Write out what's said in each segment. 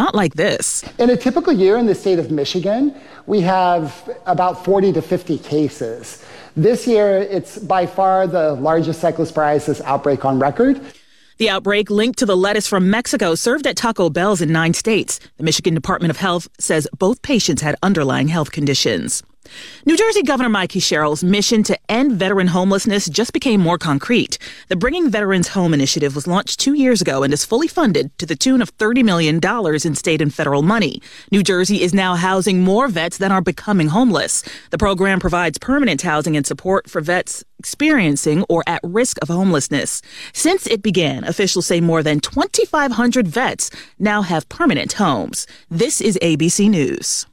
not like this. In a typical year in the state of Michigan, we have about 40 to 50 cases. This year, it's by far the largest cyclosporiasis outbreak on record. The outbreak linked to the lettuce from Mexico served at Taco Bell's in 9 states. The Michigan Department of Health says both patients had underlying health conditions. New Jersey Governor Mikey Sherrill's mission to end veteran homelessness just became more concrete. The Bringing Veterans Home initiative was launched 2 years ago and is fully funded to the tune of $30 million in state and federal money. New Jersey is now housing more vets than are becoming homeless. The program provides permanent housing and support for vets experiencing or at risk of homelessness. Since it began, officials say more than 2,500 vets now have permanent homes. This is ABC News.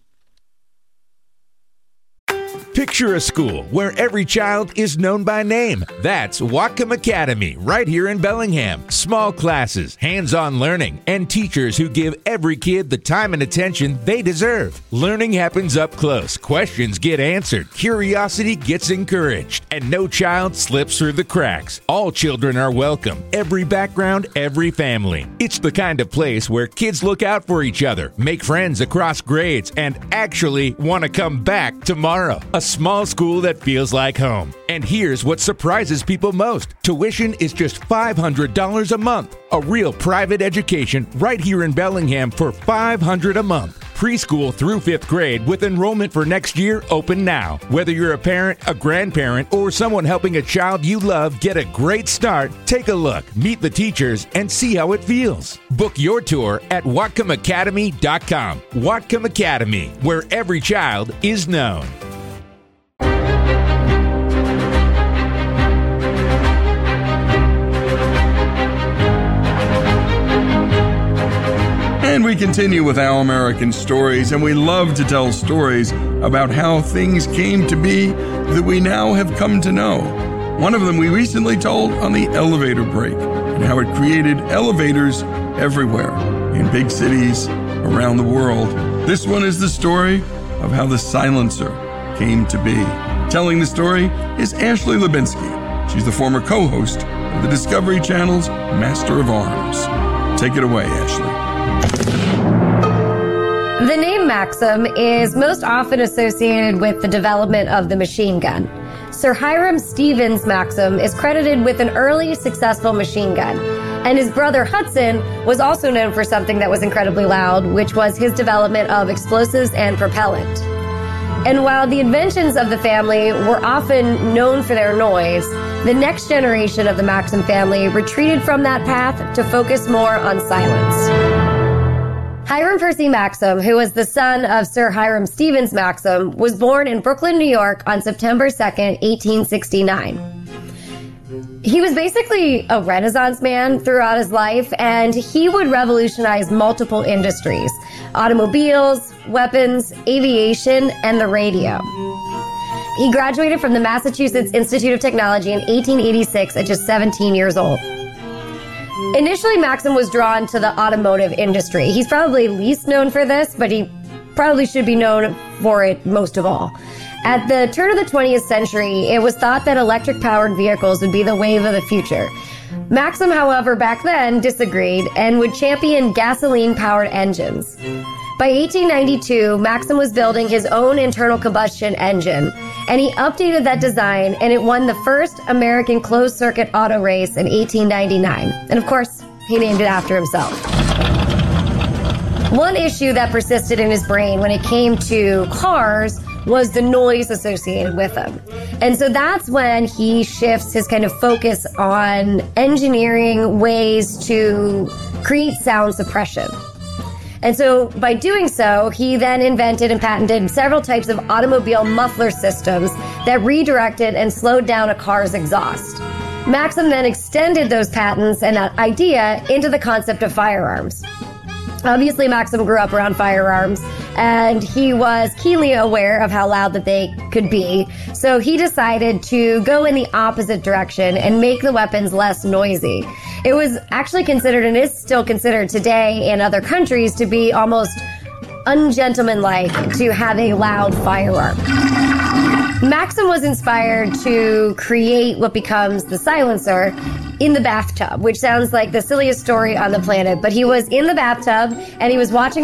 Picture a school where every child is known by name. That's Whatcom Academy, right here in Bellingham. Small classes, hands-on learning, and teachers who give every kid the time and attention they deserve. Learning happens up close. Questions get answered. Curiosity gets encouraged. And no child slips through the cracks. All children are welcome. Every background, every family. It's the kind of place where kids look out for each other, make friends across grades, and actually want to come back tomorrow. A small school that feels like home. And here's what surprises people most. Tuition is just $500 a month. A real private education right here in Bellingham for $500 a month. Preschool through 5th grade with enrollment for next year open now. Whether you're a parent, a grandparent, or someone helping a child you love get a great start, take a look, meet the teachers, and see how it feels. Book your tour at WhatcomAcademy.com. Whatcom Academy, where every child is known. And we continue with Our American Stories, and we love to tell stories about how things came to be that we now have come to know. One of them we recently told on the elevator break, and how it created elevators everywhere, in big cities around the world. This one is the story of how the silencer came to be. Telling the story is Ashley Lubinsky. She's the former co-host of the Discovery Channel's Master of Arms. Take it away, Ashley. The name Maxim is most often associated with the development of the machine gun. Sir Hiram Stevens Maxim is credited with an early successful machine gun, and his brother Hudson was also known for something that was incredibly loud, which was his development of explosives and propellant. And while the inventions of the family were often known for their noise, the next generation of the Maxim family retreated from that path to focus more on silence. Hiram Percy Maxim, who was the son of Sir Hiram Stevens Maxim, was born in Brooklyn, New York on September 2nd, 1869. He was basically a Renaissance man throughout his life, and he would revolutionize multiple industries: automobiles, weapons, aviation, and the radio. He graduated from the Massachusetts Institute of Technology in 1886 at just 17 years old. Initially, Maxim was drawn to the automotive industry. He's probably least known for this, but he probably should be known for it most of all. At the turn of the 20th century, it was thought that electric-powered vehicles would be the wave of the future. Maxim, however, back then disagreed and would champion gasoline-powered engines. By 1892, Maxim was building his own internal combustion engine, and he updated that design, and it won the first American closed-circuit auto race in 1899. And of course, he named it after himself. One issue that persisted in his brain when it came to cars was the noise associated with them. And so that's when he shifts his kind of focus on engineering ways to create sound suppression. And so by doing so, he then invented and patented several types of automobile muffler systems that redirected and slowed down a car's exhaust. Maxim then extended those patents and that idea into the concept of firearms. Obviously, Maxim grew up around firearms, and he was keenly aware of how loud that they could be. So he decided to go in the opposite direction and make the weapons less noisy. It was actually considered, and is still considered today in other countries, to be almost ungentlemanlike to have a loud firearm. Maxim was inspired to create what becomes the silencer in the bathtub, which sounds like the silliest story on the planet. But he was in the bathtub and he was watching